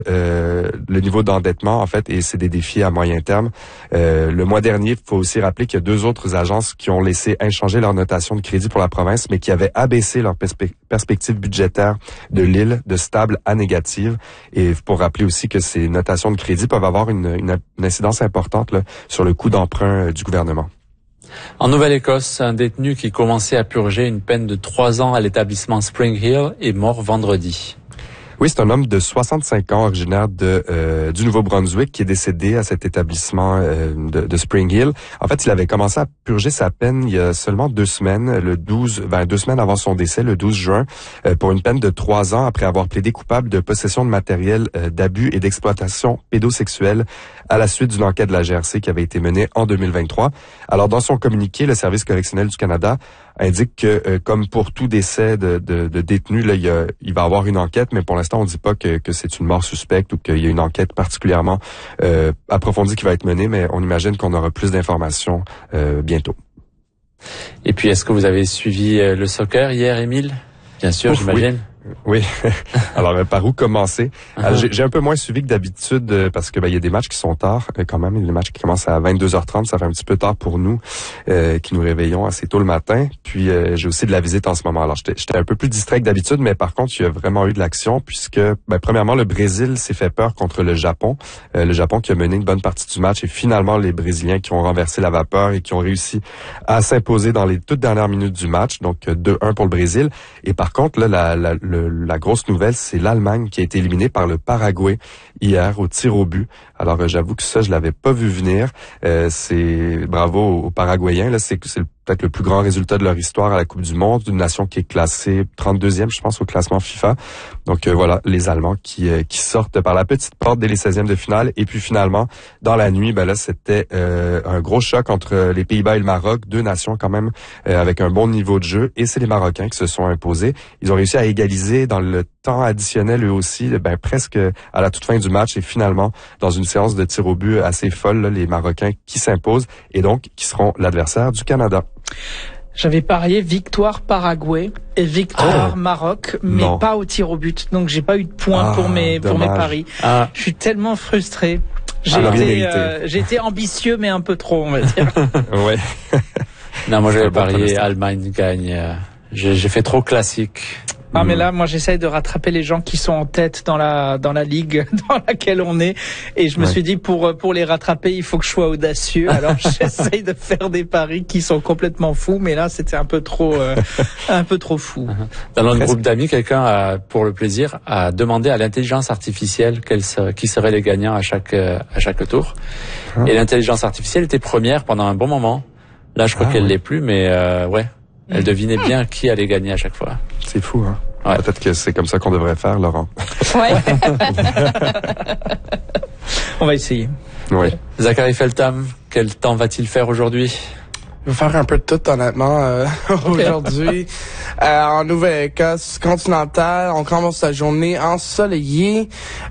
le niveau d'endettement, en fait, et c'est des défis à moyen terme. Le mois dernier, il faut aussi rappeler qu'il y a 2 autres agences qui ont laissé inchanger leur notation de crédit pour la province, mais qui avaient abaissé leur perspective budgétaire de l'île de stable à négative. Et pour rappeler aussi que ces notations de crédit peuvent avoir une incidence importante là, sur le coût d'emprunt du gouvernement. En Nouvelle-Écosse, un détenu qui commençait à purger une peine de 3 ans à l'établissement Spring Hill est mort vendredi. Oui, c'est un homme de 65 ans, originaire du Nouveau-Brunswick, qui est décédé à cet établissement de Spring Hill. En fait, il avait commencé à purger sa peine il y a seulement 2 semaines, 2 semaines avant son décès, le 12 juin, pour une peine de 3 ans après avoir plaidé coupable de possession de matériel d'abus et d'exploitation pédosexuelle à la suite d'une enquête de la GRC qui avait été menée en 2023. Alors, dans son communiqué, le Service correctionnel du Canada indique que, comme pour tout décès de détenu, là, il va y avoir une enquête, mais pour l'instant, on ne dit pas que c'est une mort suspecte ou qu'il y a une enquête particulièrement approfondie qui va être menée, mais on imagine qu'on aura plus d'informations bientôt. Et puis, est-ce que vous avez suivi le soccer hier, Émile? Bien sûr, j'imagine. Oui. Alors, par où commencer? Alors, j'ai un peu moins suivi que d'habitude parce que il y a des matchs qui sont tard quand même. Il y a des matchs qui commencent à 22h30. Ça fait un petit peu tard pour nous qui nous réveillons assez tôt le matin. Puis, j'ai aussi de la visite en ce moment. Alors, j'étais un peu plus distrait que d'habitude, mais par contre, il y a vraiment eu de l'action puisque, premièrement, le Brésil s'est fait peur contre le Japon. Le Japon qui a mené une bonne partie du match et finalement, les Brésiliens qui ont renversé la vapeur et qui ont réussi à s'imposer dans les toutes dernières minutes du match. Donc, 2-1 pour le Brésil. Et par contre, là, la grosse nouvelle, c'est l'Allemagne qui a été éliminée par le Paraguay hier au tir au but. Alors, j'avoue que ça, je l'avais pas vu venir. C'est bravo aux Paraguayens. Là, c'est peut-être le plus grand résultat de leur histoire à la Coupe du Monde, d'une nation qui est classée 32e, je pense, au classement FIFA. Donc voilà, les Allemands qui sortent par la petite porte dès les 16e de finale. Et puis finalement, dans la nuit, là, c'était un gros choc entre les Pays-Bas et le Maroc, 2 nations quand même avec un bon niveau de jeu. Et c'est les Marocains qui se sont imposés. Ils ont réussi à égaliser dans le temps additionnel eux aussi, presque à la toute fin du match. Et finalement, dans une séance de tir au but assez folle, là, les Marocains qui s'imposent et donc qui seront l'adversaire du Canada. J'avais parié victoire Paraguay et victoire Maroc, mais pas au tir au but. Donc j'ai pas eu de points pour mes paris. Je suis tellement frustré. J'ai été ambitieux, mais un peu trop, on va dire. Ouais. Non, moi j'avais parié Allemagne gagne. J'ai fait trop classique. Ah, mais là, moi, j'essaye de rattraper les gens qui sont en tête dans la ligue dans laquelle on est. Et je me suis dit, pour les rattraper, il faut que je sois audacieux. Alors, j'essaye de faire des paris qui sont complètement fous. Mais là, c'était un peu trop fou. Dans notre groupe d'amis, quelqu'un a, pour le plaisir, a demandé à l'intelligence artificielle qui seraient les gagnants à chaque tour. Et l'intelligence artificielle était première pendant un bon moment. Là, je crois qu'elle l'est plus, mais elle devinait bien qui allait gagner à chaque fois. C'est fou, hein? Ouais. Peut-être que c'est comme ça qu'on devrait faire, Laurent. Ouais. On va essayer. Oui. Zachary Feltham, quel temps va-t-il faire aujourd'hui? Je vais faire un peu de tout, honnêtement, aujourd'hui. En Nouvelle-Écosse continentale, on commence la journée ensoleillée.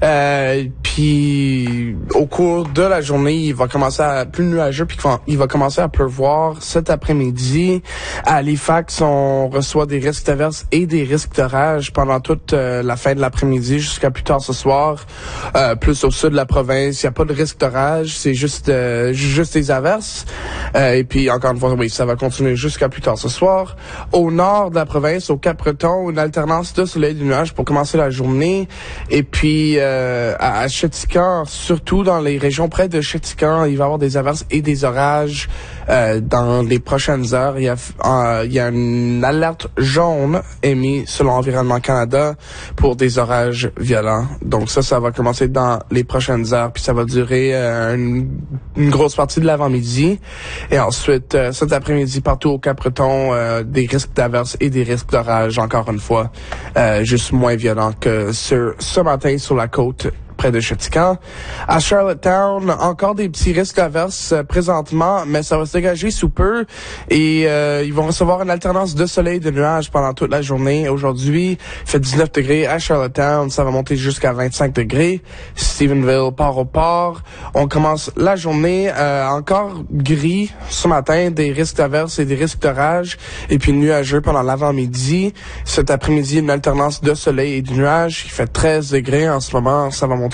Puis au cours de la journée, il va commencer à plus nuageux, puis il va commencer à pleuvoir cet après-midi. À Halifax, on reçoit des risques d'averses et des risques d'orage pendant toute la fin de l'après-midi jusqu'à plus tard ce soir. Plus au sud de la province, il n'y a pas de risque d'orage, c'est juste des averses. Et puis encore une fois, oui, ça va continuer jusqu'à plus tard ce soir. Au nord de la province, au Cap-Breton, une alternance de soleil et de nuages pour commencer la journée. Et puis à Chéticamp, surtout dans les régions près de Chéticamp, il va y avoir des averses et des orages dans les prochaines heures. Il y a une alerte jaune émise selon Environnement Canada pour des orages violents. Donc ça va commencer dans les prochaines heures, puis ça va durer une grosse partie de l'avant-midi. Et ensuite, cet après-midi, partout au Cap-Breton, des risques d'averses et des risques d'orage, encore une fois, juste moins violents que ce matin sur la côte près de Chéticamp. À Charlottetown, encore des petits risques d'averses présentement, mais ça va se dégager sous peu et ils vont recevoir une alternance de soleil et de nuages pendant toute la journée. Aujourd'hui, il fait 19 degrés à Charlottetown, ça va monter jusqu'à 25 degrés. Stephenville, Port-au-Port, on commence la journée encore gris ce matin, des risques d'averses et des risques d'orage, et puis nuageux pendant l'avant-midi. Cet après-midi, une alternance de soleil et de nuages. Il fait 13 degrés en ce moment, ça va monter